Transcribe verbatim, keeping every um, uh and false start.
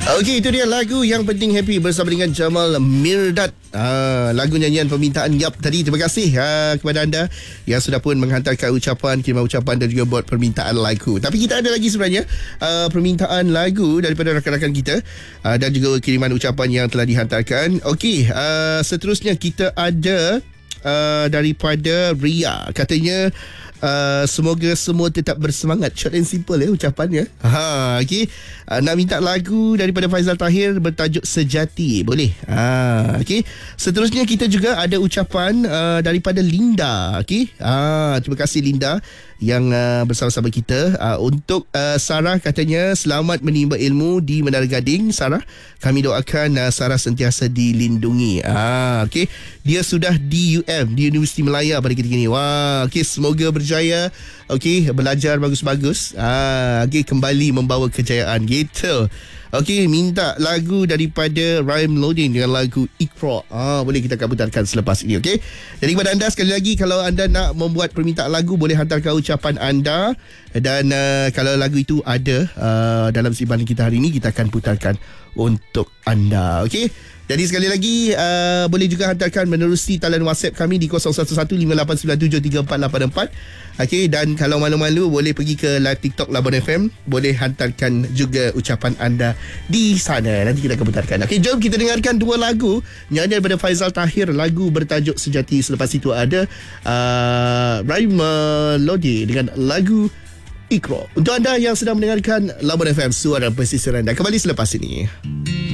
Okey, itu dia lagu Yang Penting Happy bersama dengan Jamal Mirdad. Ah, lagu nyanyian permintaan Yap tadi. Terima kasih ah, kepada anda yang sudah pun menghantarkan ucapan, kiriman ucapan dan juga buat permintaan lagu. Tapi kita ada lagi sebenarnya ah, permintaan lagu daripada rakan-rakan kita ah, dan juga kiriman ucapan yang telah dihantarkan. Okey, ah, seterusnya kita ada uh, daripada Ria. Katanya Uh, semoga semua tetap bersemangat. Short and simple ya ucapannya. Ha, okay. uh, Nak minta lagu daripada Faizal Tahir bertajuk Sejati. Boleh? Ha, okay. Seterusnya kita juga ada ucapan uh, daripada Linda. Okay. Ha, terima kasih Linda yang uh, bersama-sama kita. uh, Untuk uh, Sarah katanya, selamat menimba ilmu di Menara Gading. Sarah, kami doakan uh, Sarah sentiasa dilindungi. Ah, okay. Dia sudah di U M, di Universiti Melaya pada ketika ini. Wah, okay. Semoga berjaya. Okay, belajar bagus-bagus. Ah, okay. Kembali membawa kejayaan gitu. Okey, minta lagu daripada Rhyme Loading dengan lagu Iqra. Ah, boleh kita akan putarkan selepas ini, okey? Jadi kepada anda sekali lagi, kalau anda nak membuat permintaan lagu, boleh hantarkan ucapan anda. Dan uh, kalau lagu itu ada uh, dalam simpanan kita hari ini, kita akan putarkan untuk anda, okey? Jadi sekali lagi uh, boleh juga hantarkan menerusi talian WhatsApp kami di kosong satu satu lima lapan sembilan tujuh tiga empat lapan empat. Okey, dan kalau malu-malu boleh pergi ke live TikTok Labuan F M, boleh hantarkan juga ucapan anda di sana. Nanti kita akan putarkan. Okey, jom kita dengarkan dua lagu nyanyian daripada Faizal Tahir, lagu bertajuk Sejati. Selepas itu ada uh, Raima Lodi dengan lagu Iqra. Untuk anda yang sedang mendengarkan Labuan F M, suara pesisir anda. Kembali selepas ini.